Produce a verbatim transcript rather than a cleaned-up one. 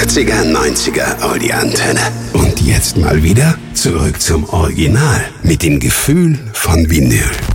achtziger, neunziger Audi-Antenne. Und jetzt mal wieder zurück zum Original mit dem Gefühl von Vinyl.